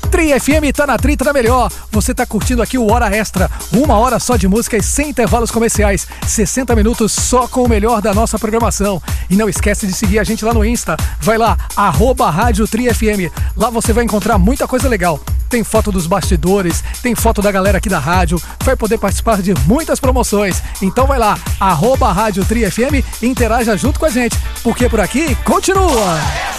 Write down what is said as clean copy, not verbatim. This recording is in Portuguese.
Tri FM tá na Tri, tá na melhor. Você tá curtindo aqui o Hora Extra, 1 hora só de músicas sem intervalos comerciais, 60 minutos só com o melhor da nossa programação. E não esquece de seguir a gente lá no Insta, vai lá, @Rádio Tri FM. Lá você vai encontrar muita coisa legal. Tem foto dos bastidores, tem foto da galera aqui da rádio, vai poder participar de muitas promoções. Então vai lá, @Rádio Tri FM e interaja junto com a gente, porque por aqui continua!